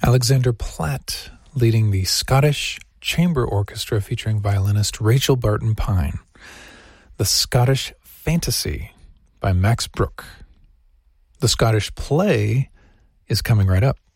Alexander Platt leading the Scottish Chamber Orchestra featuring violinist Rachel Barton Pine. The Scottish Fantasy by Max Bruch. The Scottish play is coming right up.